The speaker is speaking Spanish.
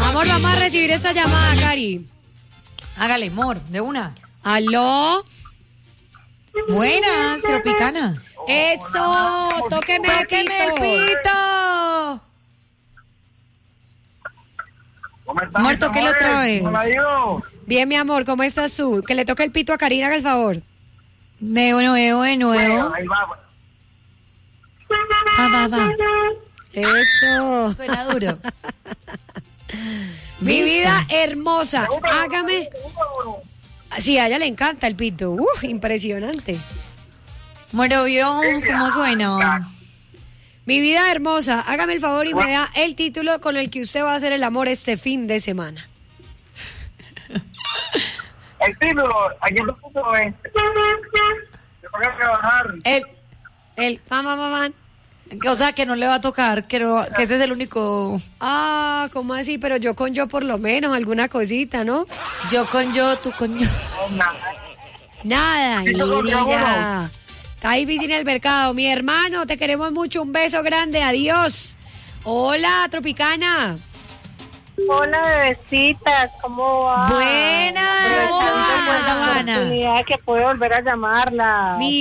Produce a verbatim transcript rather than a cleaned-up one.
Amor, vamos a recibir esta llamada, Cari. Hágale, amor, de una. ¿Aló? Buenas, Tropicana. Eso, tóqueme el ¡Tóqueme el pito. pito! ¿Cómo estás? Amor, tóquelo otra vez. ¿Cómo la digo? Bien, mi amor, ¿cómo estás tú? Que le toque el pito a Karina, haga el favor. De nuevo, de Bueno, nuevo. ahí va. Va, va, va. Eso. Suena duro. Mi ¿Viste? vida hermosa, hágame. Sí, a ella le encanta el pito. Uf, impresionante. Moro, ¿vio cómo suena? Mi vida hermosa, hágame el favor y me da el título con el que usted va a hacer el amor este fin de semana. El título, aquí el título es. Yo tengo que trabajar. El, El mamá, mamá. o sea, que no le va a tocar, que, no- que ese es el único... Ah, ¿cómo así? Pero yo con yo por lo menos, alguna cosita, ¿no? Yo con yo, tú con yo. Nada, Sí, yo con yo, mira. Está difícil el mercado. Mi hermano, te queremos mucho. Un beso grande. Adiós. Hola, Tropicana. Hola, bebecitas, ¿cómo va? Buenas, Aprovechando Hola. pues, la Sabana. oportunidad que puedo volver a llamarla. Mi